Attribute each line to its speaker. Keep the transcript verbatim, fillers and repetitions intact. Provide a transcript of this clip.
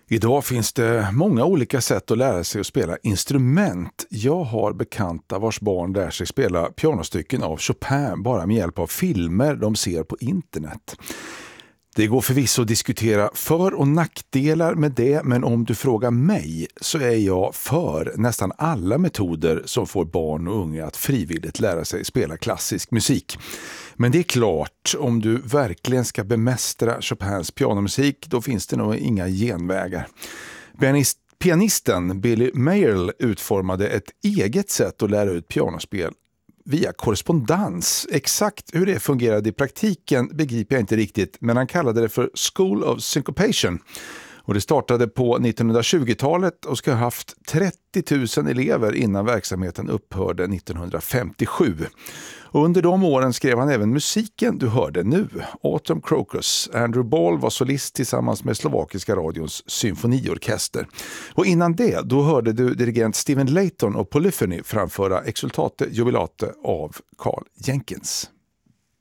Speaker 1: Idag finns det många olika sätt att lära sig att spela instrument. Jag har bekanta vars barn lär sig spela pianostycken av Chopin bara med hjälp av filmer de ser på internet. Det går förvisso att diskutera för- och nackdelar med det, men om du frågar mig så är jag för nästan alla metoder som får barn och unga att frivilligt lära sig spela klassisk musik. Men det är klart, om du verkligen ska bemästra Chopins pianomusik, då finns det nog inga genvägar. Pianist, pianisten Billy Mayerl utformade ett eget sätt att lära ut pianospel via korrespondens. Exakt hur det fungerade i praktiken begriper jag inte riktigt, men han kallade det för School of Syncopation. Och det startade på nittonhundratjugotalet och ska ha haft trettio tusen elever innan verksamheten upphörde nittonhundrafemtiosju. Och under de åren skrev han även musiken du hörde nu, Autumn Crocus. Andrew Ball var solist tillsammans med slovakiska radions symfoniorkester. Och innan det, då hörde du dirigent Stephen Layton och Polyphony framföra Exultate Jubilate av Carl Jenkins.